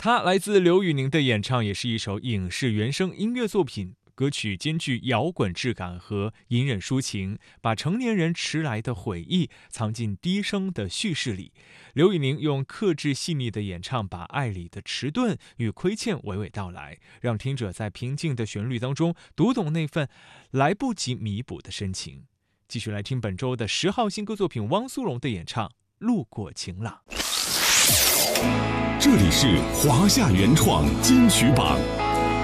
它来自刘宇宁的演唱，也是一首影视原声音乐作品。歌曲兼具摇滚质感和隐忍抒情，把成年人迟来的回忆藏进低声的叙事里。刘宇宁用克制细腻的演唱，把爱里的迟钝与亏欠娓娓道来，让听者在平静的旋律当中读懂那份来不及弥补的深情。继续来听本周的10号新歌作品汪苏泷的演唱《路过晴朗》。 这里是华夏原创金曲榜。